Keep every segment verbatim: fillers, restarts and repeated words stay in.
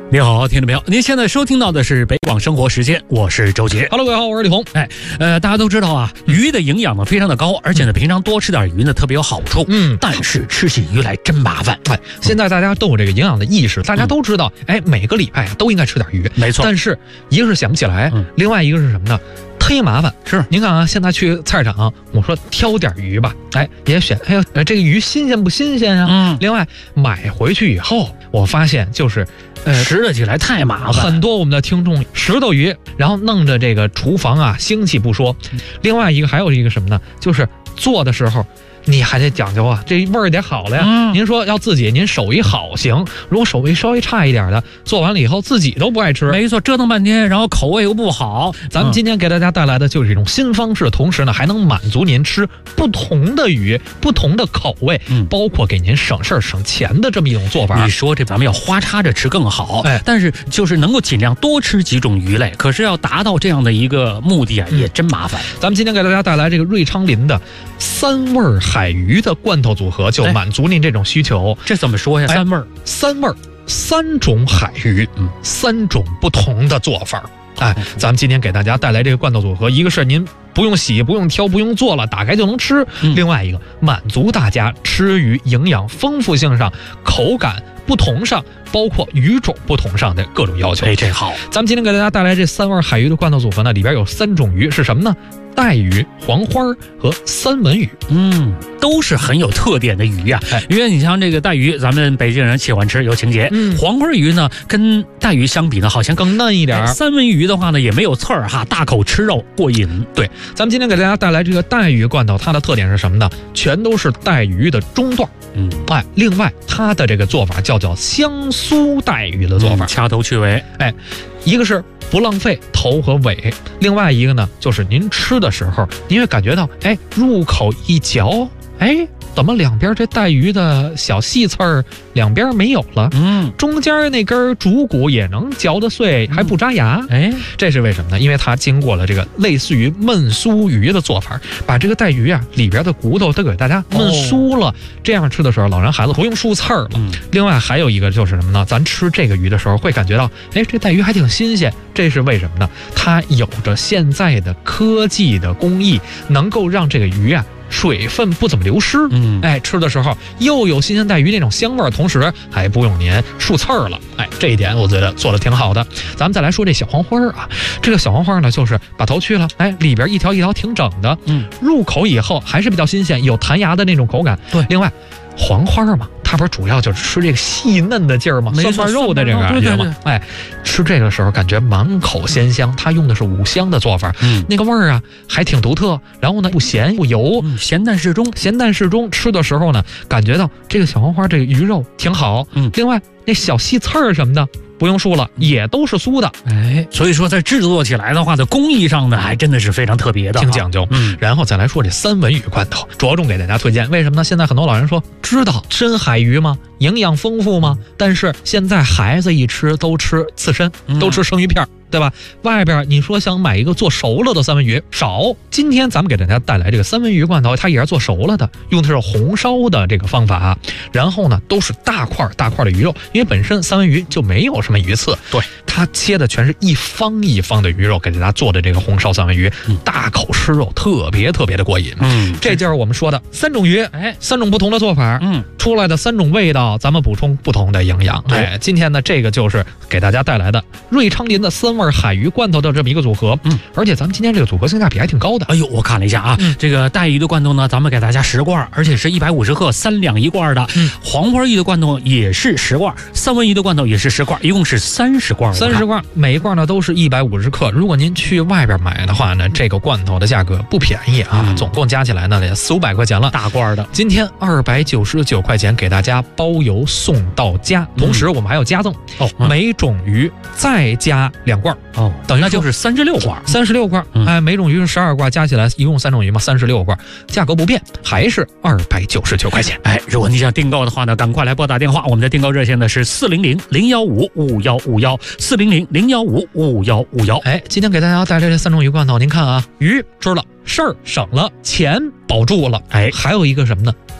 你好，听众朋友，您现在收听到的是北广生活时间，我是周杰。 Hello， 各位好，我是李红。 哎，呃，大家都知道啊，鱼的营养呢非常的高，而且呢，平常多吃点鱼呢特别有好处。嗯，但是吃起鱼来真麻烦。 哎，现在大家都有这个营养的意识，大家都知道，哎，每个礼拜啊都应该吃点鱼。 没错， 但是一个是想不起来，嗯、另外一个是什么呢？忒麻烦。是，您看啊，现在去菜市场，我说挑点鱼吧，哎，也选，哎呦，这个鱼新鲜不新鲜啊？嗯。另外买回去以后，我发现就是。 呃，拾掇起来太麻烦， 很多我们的听众拾掇鱼，然后弄着这个厨房啊腥气不说，另外一个还有一个什么呢？就是做的时候你还得讲究啊，这味儿得好了呀。嗯、您说要自己您手艺好行，如果手艺稍微差一点的，做完了以后自己都不爱吃。 没错，折腾半天，然后口味又不好。 咱们今天给大家带来的就是这种新方式，同时呢还能满足您吃不同的鱼、不同的口味，嗯、包括给您省事儿省钱的这么一种做法。 你说这咱们要花插着吃更好，哎，但是就是能够尽量多吃几种鱼类，可是要达到这样的一个目的啊，嗯、也真麻烦。 咱们今天给大家带来这个瑞昌林的三味海鱼的罐头组合，就满足您这种需求。 这怎么说呀？三味儿， 三味儿，三种海鱼，嗯，三种不同的做法。哎，咱们今天给大家带来这个罐头组合，一个是您不用洗、不用挑、不用做了，打开就能吃；嗯、另外一个满足大家吃鱼营养丰富性上、口感不同上，包括鱼种不同上的各种要求。 哎，这好。 咱们今天给大家带来这三味海鱼的罐头组合呢，里边有三种鱼，是什么呢？带鱼、黄花和三文鱼， 嗯，都是很有特点的鱼呀、啊。因为你像这个带鱼，咱们北京人喜欢吃，有情节。嗯，黄花鱼呢，跟带鱼相比呢，好像更嫩一点。 三文鱼的话呢，也没有刺儿哈，大口吃肉过瘾。 对，咱们今天给大家带来这个带鱼罐头，它的特点是什么呢？全都是带鱼的中段。嗯，哎，另外它的这个做法叫叫香酥带鱼的做法， 嗯、掐头去尾。 哎，一个是不浪费头和尾，另外一个呢，就是您吃的时候，您会感觉到，哎，入口一嚼，哎，怎么两边这带鱼的小细刺儿两边没有了？嗯，中间那根主骨也能嚼得碎，还不扎牙。哎、嗯，这是为什么呢？因为它经过了这个类似于焖酥鱼的做法，把这个带鱼啊里边的骨头都给大家焖酥了，哦、这样吃的时候，老人孩子不用漱刺儿了。嗯、另外还有一个就是什么呢？咱吃这个鱼的时候会感觉到，哎，这带鱼还挺新鲜。这是为什么呢？它有着现在的科技的工艺，能够让这个鱼啊水分不怎么流失。嗯，哎，吃的时候又有新鲜带鱼那种香味，同时还不用您漱刺儿了。哎，这一点我觉得做的挺好的。咱们再来说这小黄花啊，这个小黄花呢，就是把头去了，哎，里边一条一条挺整的。嗯，入口以后还是比较新鲜，有弹牙的那种口感。对，另外黄花嘛，它不是主要就是吃这个细嫩的劲儿吗？酸瓣肉的这个感觉吗？哎，吃这个时候感觉满口鲜香。它用的是五香的做法，嗯，那个味儿啊还挺独特。然后呢，不咸不油， 嗯、咸淡适中， 咸淡适中。吃的时候呢，感觉到这个小黄花这个鱼肉挺好。嗯，另外那小细刺儿什么的。不用说了，也都是酥的。 哎，所以说在制作起来的话，在工艺上呢，还真的是非常特别的， 挺讲究。嗯，然后再来说这三文鱼罐头，着重给大家推荐。为什么呢？现在很多老人说，知道深海鱼吗？营养丰富吗？但是现在孩子一吃都吃刺身，都吃生鱼片。嗯，对吧？外边你说想买一个做熟了的三文鱼少，今天咱们给大家带来这个三文鱼罐头，它也是做熟了的，用的是红烧的这个方法，然后呢都是大块大块的鱼肉，因为本身三文鱼就没有什么鱼刺，对，它切的全是一方一方的鱼肉，给大家做的这个红烧三文鱼，嗯、大口吃肉，特别特别的过瘾。嗯，这就是我们说的三种鱼，哎，三种不同的做法，嗯，出来的三种味道，咱们补充不同的营养。哎，今天呢，这个就是给大家带来的瑞昌林的三味海鱼罐头的这么一个组合，嗯，而且咱们今天这个组合性价比还挺高的。 哎呦，我看了一下啊，嗯、这个带鱼的罐头呢，咱们给大家十罐，而且是一百五十克，三两一罐的。嗯，黄花鱼的罐头也是十罐，三文鱼的罐头也是十罐，一共是三十罐。 三十罐，每一罐呢都是一百五十克。如果您去外边买的话呢，这个罐头的价格不便宜啊，嗯、总共加起来呢得四五百块钱了。 大罐的， 今天二百九十九块钱给大家包邮送到家，同时我们还有加赠哦，嗯、每种鱼再加两罐哦。等于那就是三十六罐， 三十六罐，嗯、哎，每种鱼是十二罐，加起来一共三种鱼嘛，三十六罐，价格不变，还是二百九十九块钱。 哎，如果你想订购的话呢，赶快来拨打电话，我们的订购热线呢是四零零零幺五五幺五幺，四零零零幺五五幺五幺。 哎，今天给大家带来这三种鱼罐头，您看啊，鱼吃了，事儿省了，钱保住了，哎，还有一个什么呢？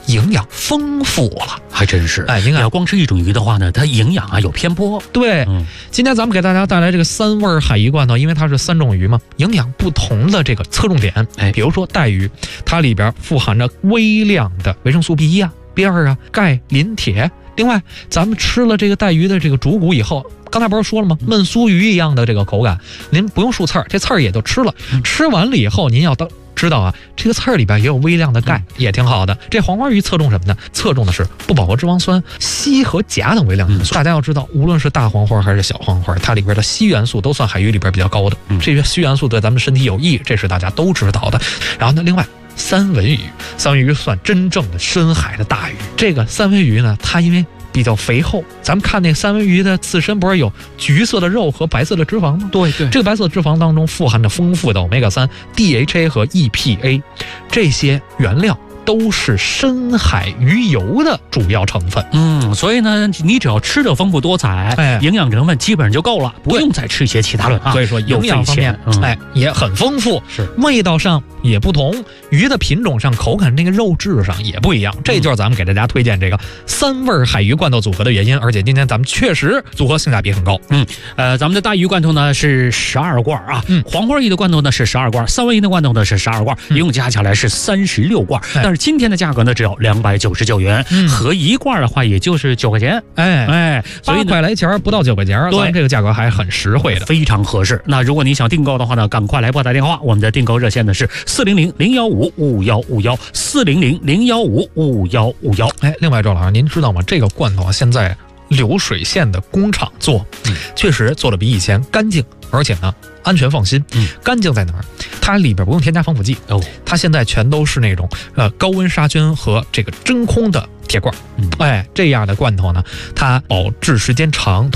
营养丰富了， 还真是。 哎，您看， 要光吃一种鱼的话呢，它营养啊有偏颇。 对， 嗯， 今天咱们给大家带来这个三味海鱼罐头，因为它是三种鱼嘛，营养不同的这个侧重点。 哎， 比如说带鱼，它里边富含着微量的维生素 B 一啊、B 二啊、钙、磷、铁。另外，咱们吃了这个带鱼的这个主骨以后，刚才不是说了吗？焖酥鱼一样的这个口感，您不用漱刺儿，这刺儿也就吃了。 嗯、 吃完了以后，您要当知道啊，这个刺儿里边也有微量的钙，嗯、也挺好的。这黄花鱼侧重什么呢？侧重的是不饱和脂肪酸、硒和钾等微量元素。嗯、大家要知道，无论是大黄花还是小黄花，它里边的硒元素都算海鱼里边比较高的。嗯、这些硒元素对咱们身体有益，这是大家都知道的。然后呢，另外。三文鱼，三文鱼算真正的深海的大鱼。这个三文鱼呢，它因为比较肥厚，咱们看那三文鱼的刺身不是有橘色的肉和白色的脂肪吗？ 对对， 这个白色脂肪当中富含着丰富的 欧米伽三、D H A 和 E P A 这些原料。都是深海鱼油的主要成分， 嗯，所以呢，你只要吃的丰富多彩，哎，营养成分基本上就够了，不用再吃一些其他的啊。 所以说营养方面，嗯、哎，也很丰富， 是味道上也不同，鱼的品种上、口感那个肉质上也不一样。这就是咱们给大家推荐这个三味海鱼罐头组合的原因。而且今天咱们确实组合性价比很高， 嗯，呃，咱们的大鱼罐头呢是十二罐啊，嗯，黄花鱼的罐头呢是十二罐，三文鱼的罐头呢是十二罐，一共加起来是三十六罐，嗯、但是今天的价格呢只有两百九十九元，嗯，合一罐的话也就是九块钱， 哎哎， 所以快来钱不到九块钱，对，这个价格还很实惠的， 非常合适。那如果你想订购的话呢，赶快来拨打电话，我们的订购热线呢是四零零零幺五五幺五幺四零零零幺五五幺五幺。 哎，另外周老师，您知道吗？这个罐头啊，现在流水线的工厂做，嗯，确实做的比以前干净，而且呢安全放心。嗯，干净在哪儿？它里边不用添加防腐剂哦，它现在全都是那种呃高温杀菌和这个真空的铁罐。嗯，哎，这样的罐头呢，它保质时间长。